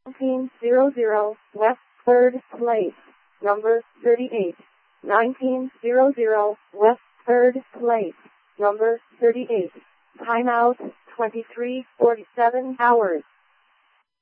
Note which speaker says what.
Speaker 1: 1900 West 3rd Place, number 38. 1900 West 3rd Place, number 38. Timeout 23:47 hours.